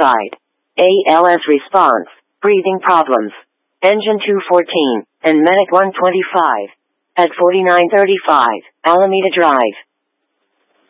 outside. ALS response, breathing problems. Engine 214, and Medic 125. At 4935, Alameda Drive.